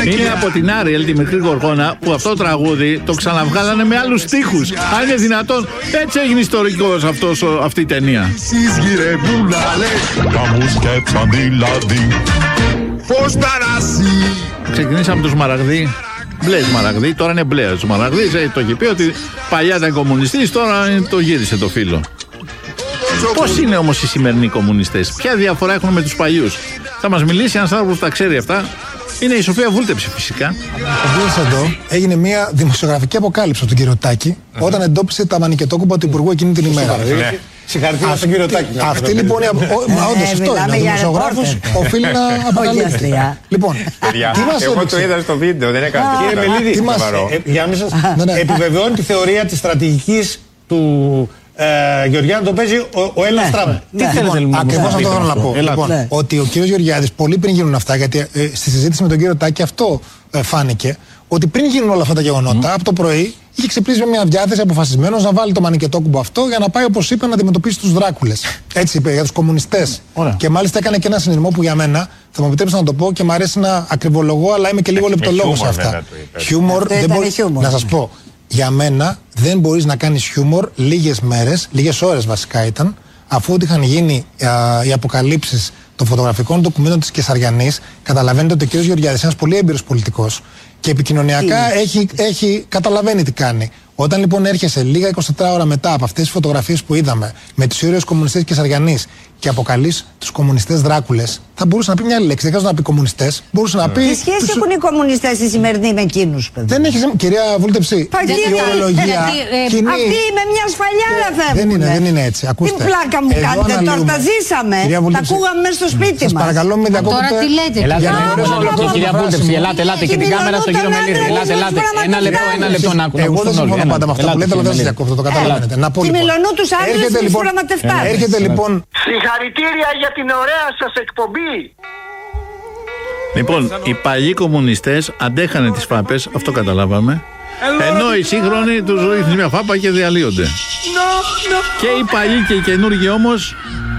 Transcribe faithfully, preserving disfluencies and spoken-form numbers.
Είναι από την Άριελ, τη μικρή γοργόνα, που αυτό το τραγούδι το ξαναβγάλανε με άλλους στίχους. Αν είναι δυνατόν, έτσι έγινε ιστορικός αυτός, αυτή η ταινία. Ξεκινήσαμε τους Μαραγδί. Μπλε Μαραγδί, τώρα είναι μπλε Μαραγδί. Το έχει πει ότι παλιά ήταν κομμουνιστής, τώρα το γύρισε το φίλο. Πώς είναι όμως οι σημερινοί κομμουνιστές, ποια διαφορά έχουν με τους παλιούς? Θα μας μιλήσει ένας άνθρωπος που τα ξέρει αυτά. Είναι η Σοφία Βούλτεψη φυσικά. Εδώ έγινε μια δημοσιογραφική αποκάλυψη από τον κύριο Τάκη mm-hmm. όταν εντόπισε τα μανικετόκουμπα του Υπουργού εκείνη την ημέρα. Ναι. Συγχαρητήρια στον κύριο Τάκη. Αυτή λοιπόν, όντως αυτό είναι. Ο δημοσιογράφος οφείλει να αποκαλύψει. Λοιπόν, εγώ το είδα στο βίντεο, δεν έκανα. Κύριε Μελίδη, για να μην σας επιβεβαιώνει τη θεωρία της στρατηγικής του Γεωργιάδη, το παίζει ο Έλληνας Τραμπ. Τι θέλετε να ακριβώς αυτό θέλω να πω. Λοιπόν, ότι ο κύριος Γεωργιάδης, πολύ πριν γίνουν αυτά, γιατί στη συζήτηση με τον κύριο Τάκη αυτό φάνηκε, ότι πριν γίνουν όλα αυτά τα γεγονότα, από το πρωί είχε ξυπνήσει με μια διάθεση αποφασισμένος να βάλει το μανικετόκουμπο αυτό για να πάει, όπως είπε, να αντιμετωπίσει τους δράκουλες. Έτσι είπε, για τους κομμουνιστές. Και μάλιστα έκανε και ένα συνειρμό που για μένα, θα μου επιτρέψει να το πω και μου αρέσει να ακριβολογώ, αλλά είμαι και λίγο λεπτολόγος σε αυτά. Χιούμορ, να σας πω. Για μένα δεν μπορείς να κάνεις χιούμορ λίγες μέρες, λίγες ώρες βασικά ήταν, αφού ότι είχαν γίνει α, οι αποκαλύψεις των φωτογραφικών ντοκουμέντων της Κεσαριανής. Καταλαβαίνετε ότι ο κ. Γεωργιάδης είναι ένας πολύ έμπειρος πολιτικός και επικοινωνιακά έχει, έχει, καταλαβαίνει τι κάνει. Όταν λοιπόν έρχεσαι λίγα εικοσιτετρά ώρα μετά από αυτές τις φωτογραφίες που είδαμε με τους ήρωες κομμουνιστές της Κεσαριανής και αποκαλείς τους κομμουνιστές δράκουλες, θα μπορούσε να πει μια άλλη λέξη. Δεν χρειάζεται να πει κομμουνιστές. Μπορούσε να πει. Τι σχέση τους... έχουν οι κομμουνιστές οι σημερινοί με εκείνους, παιδί? Δεν έχει. Κυρία Βούλτεψη, η ορολογία. Αυτοί με μια σφαλιάρα φεύγουν. Δεν είναι, δεν είναι έτσι. Ακούστε. Τι πλάκα μου κάνετε, τώρα τα ζήσαμε. Τα ακούγαμε μέσα στο σπίτι μας. Παρακαλώ, μην διακόπτετε. Τώρα τι λέτε, κυρία Βούλτεψη, ελάτε, ελάτε και την κάμερα στον κύριο Μελίδη. Ελάτε, ελάτε. Ένα λεπτό, ένα λεπτό να ακούσουμε. Εγώ δεν συμφωνώ πάντα με αυτά που λέτε, αλλά δεν σας διακόπτω, το καταλαβαίνετε. Να πω λοιπόν. Τη μελονού τους άντρες και τους πραγματευτάδες. Έρχεται λοιπόν. Συγχαρητήρια για την ωραία σας εκπομπή. Λοιπόν, οι παλιοί κομμουνιστές αντέχανε τις φάπες, αυτό καταλάβαμε. Ενώ οι σύγχρονοι τους ρίχνουν μια φάπα και διαλύονται. Και οι παλιοί και οι καινούργοι όμως